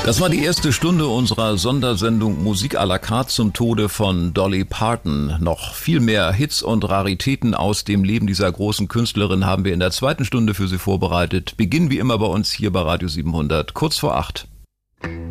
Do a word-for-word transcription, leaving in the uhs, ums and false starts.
Das war die erste Stunde unserer Sondersendung Musik à la carte zum Tode von Dolly Parton. Noch viel mehr Hits und Raritäten aus dem Leben dieser großen Künstlerin haben wir in der zweiten Stunde für Sie vorbereitet. Beginnen wie immer bei uns hier bei Radio siebenhundert, kurz vor acht.